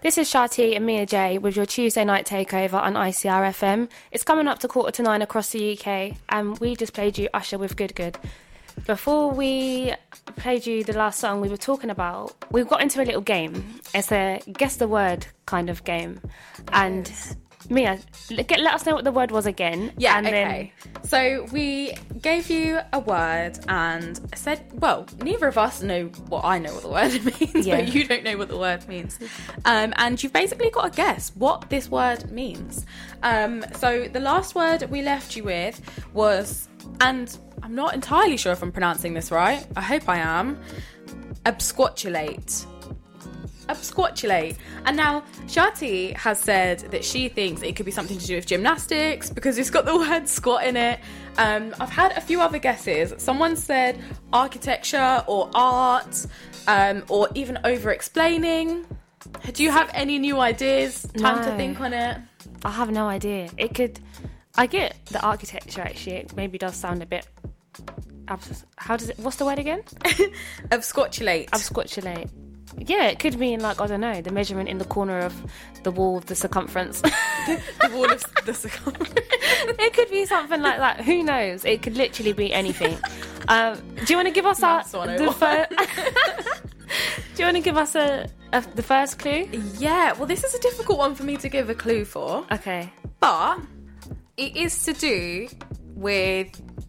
This is Shati and Mia J with your Tuesday night takeover on ICR FM. It's coming up to 8:45 across the UK, and we just played you Usher with Good Good. Before we played you the last song we were talking about, we got into a little game. It's a guess the word kind of game. And Mia, let us know what the word was again. Yeah, and okay. So we gave you a word and said, well, neither of us know what I know what the word means, Yeah. but you don't know what the word means. And you've basically got to guess what this word means. So the last word we left you with was, and I'm not entirely sure if I'm pronouncing this right, I hope I am, absquatulate. Absquatulate. And now Shati has said that she thinks it could be something to do with gymnastics because it's got the word squat in it. I've had a few other guesses. Someone said architecture or art, or even over-explaining. Do you have any new ideas? Time to No. think on it. I have no idea. I get the architecture actually. It maybe does sound a bit. What's the word again? Absquatulate. Absquatulate. Yeah, it could mean like, I don't know, the measurement in the corner of the wall of the circumference. The wall of the circumference. It could be something like that. Who knows? It could literally be anything. Do you want to give us Maths 101. Do you want to give us the first clue? Yeah, well, this is a difficult one for me to give a clue for. Okay. But it is to do with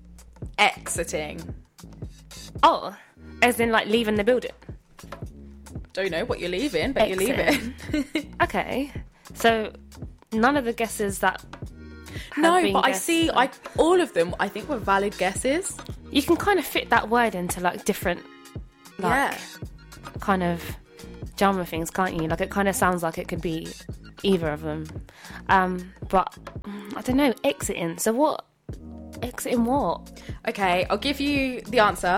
exiting. Oh, as in like leaving the building. Don't know what you're leaving, but you're Exiting. leaving. Okay. So none of the guesses that have No, been but I guessed- see all of them I think were valid guesses. You can kind of fit that word into like different Yeah. kind of genre things, can't you? Like it kind of sounds like it could be either of them. But I don't know, exiting. So what? Exiting what? Okay, I'll give you the answer.